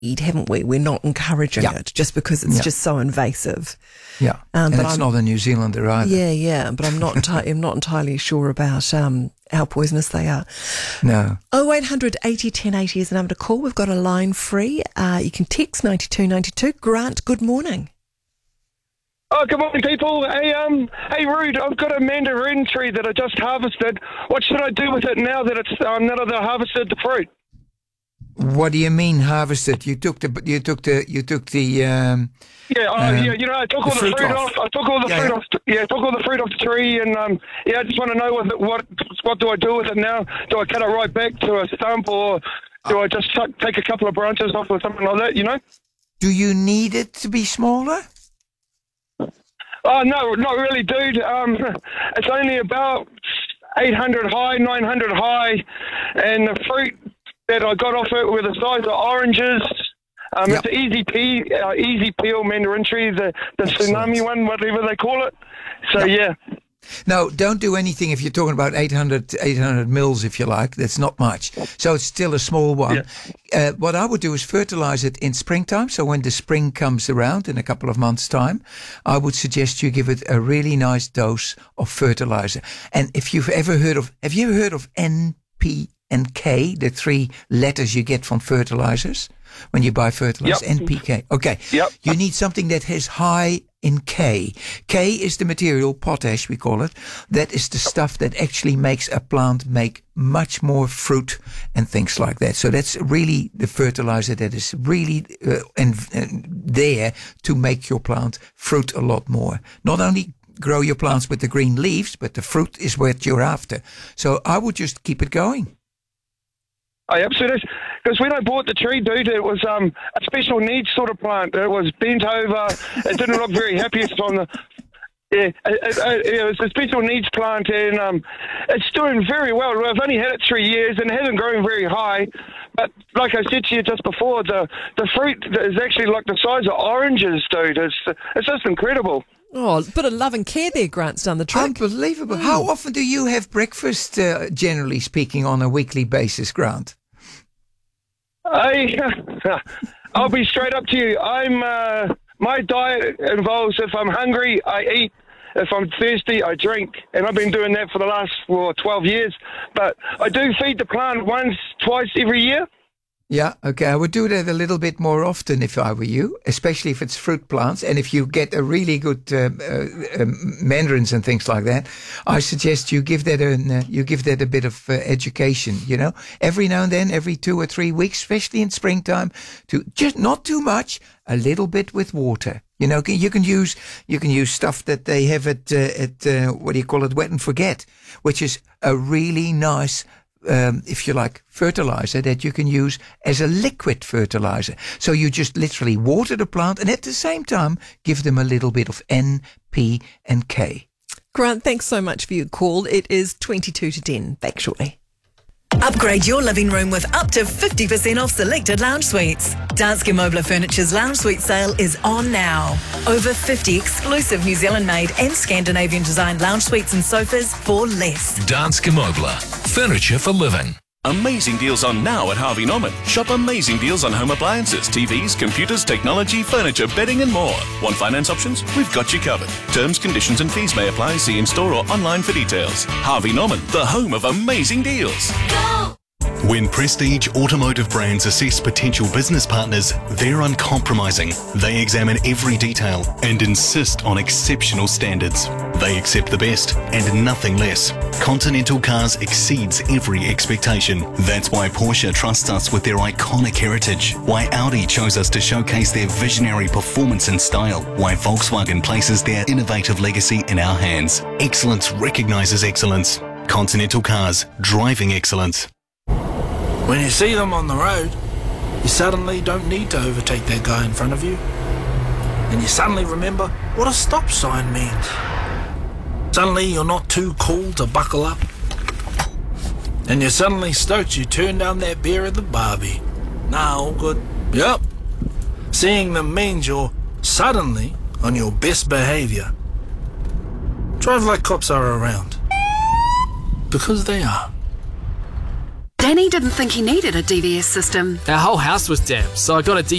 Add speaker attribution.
Speaker 1: haven't we? We're not encouraging it just because it's just so invasive.
Speaker 2: Yeah, and
Speaker 1: but
Speaker 2: it's not a New Zealander either.
Speaker 1: Yeah, but I'm not entirely sure about how poisonous they are.
Speaker 2: No.
Speaker 1: 0800 80 10 80 is the number to call. We've got a line free. You can text 9292. Grant, good morning.
Speaker 3: Oh, good morning, people. Hey, Rude, I've got a mandarin tree that I just harvested. What should I do with it now that it's now that I harvested the fruit?
Speaker 2: What do you mean harvested? You took the
Speaker 3: I took all the fruit off. I took all the fruit off. I took all the fruit off the tree, and I just want to know what do I do with it now? Do I cut it right back to a stump, or do I just take a couple of branches off or something like that? You know?
Speaker 2: Do you need it to be smaller?
Speaker 3: Oh no, not really, dude. It's only about 800 high, 900 high, and the fruit that I got off it were the size of oranges. It's an easy peel mandarin tree, the tsunami one, whatever they call it. So,
Speaker 2: No, don't do anything if you're talking about 800 mils, if you like. That's not much. So it's still a small one. Yeah. What I would do is fertilize it in springtime. So when the spring comes around in a couple of months' time, I would suggest you give it a really nice dose of fertilizer. And if have you ever heard of NP and K, the 3 letters you get from fertilizers when you buy fertilizer?
Speaker 3: Yep.
Speaker 2: NPK. Okay.
Speaker 3: Yep.
Speaker 2: You need something that has high in K. K is the material, potash we call it, that is the stuff that actually makes a plant make much more fruit and things like that. So that's really the fertilizer that is really there to make your plant fruit a lot more. Not only grow your plants with the green leaves, but the fruit is what you're after. So I would just keep it going.
Speaker 3: I absolutely, because when I bought the tree, dude, it was a special needs sort of plant. It was bent over. It didn't look very happy. It was a special needs plant, and it's doing very well. I've only had it 3 years, and it hasn't grown very high. But like I said to you just before, the fruit is actually like the size of oranges, dude. It's just incredible.
Speaker 1: Oh, a bit of love and care there, Grant's done the trick.
Speaker 2: Unbelievable. How often do you have breakfast, generally speaking, on a weekly basis, Grant?
Speaker 3: I'll be straight up to you. My diet involves, if I'm hungry, I eat. If I'm thirsty, I drink. And I've been doing that for the last 12 years. But I do feed the plant twice every year.
Speaker 2: Yeah, okay. I would do that a little bit more often if I were you, especially if it's fruit plants. And if you get a really good mandarins and things like that, I suggest you give that a bit of education, you know, every now and then, every 2 or 3 weeks, especially in springtime, to just not too much, a little bit with water. You know, you can use stuff that they have at what do you call it, Wet and Forget, which is a really nice, if you like, fertilizer that you can use as a liquid fertilizer. So you just literally water the plant and at the same time give them a little bit of N, P and K.
Speaker 1: Grant, thanks so much for your call. It is 22 to 10, back shortly.
Speaker 4: Upgrade your living room with up to 50% off selected lounge suites. Danske Mobler Furniture's lounge suite sale is on now. Over 50 exclusive New Zealand-made and Scandinavian-designed lounge suites and sofas for less.
Speaker 5: Danske Mobler. Furniture for living.
Speaker 6: Amazing deals on now at Harvey Norman. Shop amazing deals on home appliances, TVs, computers, technology, furniture, bedding and more. Want finance options? We've got you covered. Terms, conditions and fees may apply. See in-store or online for details. Harvey Norman, the home of amazing deals.
Speaker 4: Go!
Speaker 7: When Prestige Automotive Brands assess potential business partners, they're uncompromising. They examine every detail and insist on exceptional standards. They accept the best and nothing less. Continental Cars exceeds every expectation. That's why Porsche trusts us with their iconic heritage. Why Audi chose us to showcase their visionary performance and style. Why Volkswagen places their innovative legacy in our hands. Excellence recognizes excellence. Continental Cars, driving excellence.
Speaker 8: When you see them on the road, you suddenly don't need to overtake that guy in front of you. And you suddenly remember what a stop sign means. Suddenly you're not too cool to buckle up. And you're suddenly stoked you turned down that beer at the Barbie. Nah, all good. Yep. Seeing them means you're suddenly on your best behaviour. Drive like cops are around. Because they are.
Speaker 9: Danny didn't think he needed a DVS system.
Speaker 10: Our whole house was damp, so I got a